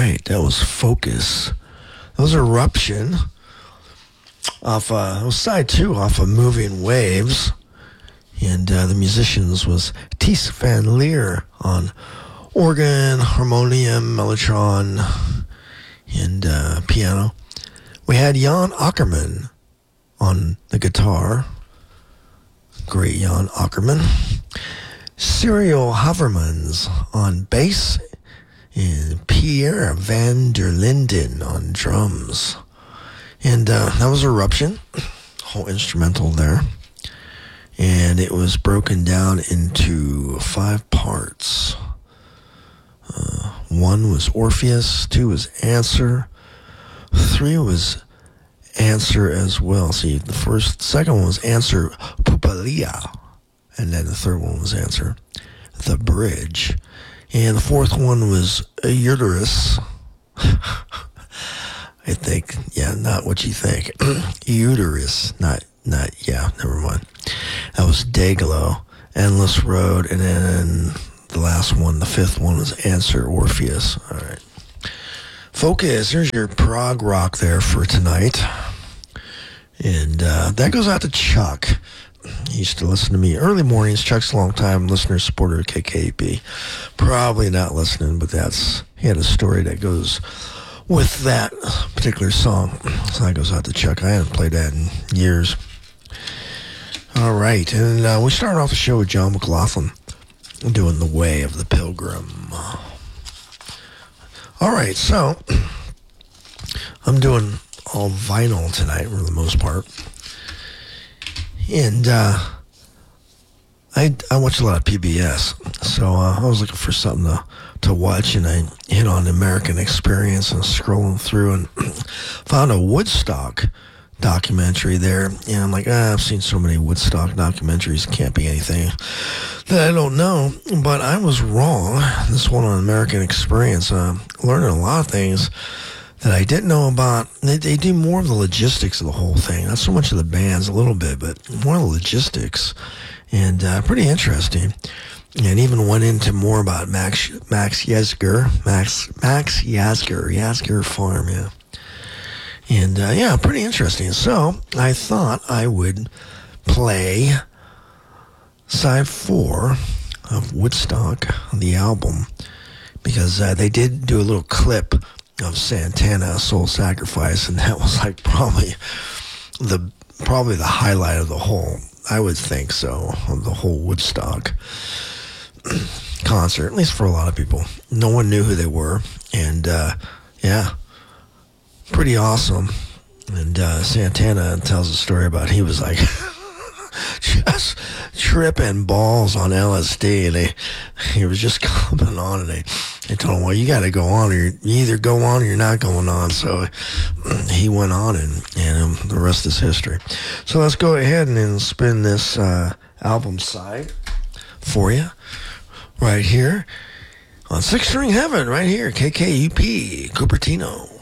right, that was Focus. That was Eruption off it was side 2 off of Moving Waves. And the musicians was Ties van Leer on organ, harmonium, mellotron, and piano. We had Jan Akkerman on the guitar. Great Jan Akkerman. Cyril Havermans on bass. And Pierre van der Linden on drums. And that was Eruption. Whole instrumental there. And it was broken down into 5 parts. 1 was Orpheus, 2 was Answer, 3 was Answer as well. See, second one was Answer Pupalia, and then the third one was Answer the Bridge, and the fourth one was Uterus. I think, yeah, not what you think. Uterus, not, yeah, never mind. That was Dayglow, Endless Road, and then the last one, the fifth one, was Answer Orpheus. All right. Focus, here's your prog rock there for tonight. And that goes out to Chuck. He used to listen to me early mornings. Chuck's a long-time listener, supporter of KKP. Probably not listening, but he had a story that goes with that particular song. So that goes out to Chuck. I haven't played that in years. All right, and we started off the show with John McLaughlin doing The Way of the Pilgrim. All right, so I'm doing all vinyl tonight for the most part. And I watch a lot of PBS, so I was looking for something to watch, and I hit on American Experience and scrolling through and found a Woodstock documentary there, and I'm like, I've seen so many Woodstock documentaries, it can't be anything that I don't know, but I was wrong. This one on American Experience, learning a lot of things that I didn't know about. They do more of the logistics of the whole thing, not so much of the bands, a little bit, but more of the logistics, and pretty interesting. And even went into more about Max Yasgur Farm, yeah. And, yeah, pretty interesting. So I thought I would play side 4 of Woodstock, the album, because they did do a little clip of Santana, Soul Sacrifice, and that was like probably the highlight of the whole, I would think so, of the whole Woodstock concert, at least for a lot of people. No one knew who they were, and, yeah. Pretty awesome. And Santana tells a story about he was like just tripping balls on LSD, and he was just coming on, and they told him, well, you got to go on, or you either go on or you're not going on. So he went on, and the rest is history. So let's go ahead and then spin this album side for you right here on Six String Heaven, right here, KKUP, Cupertino.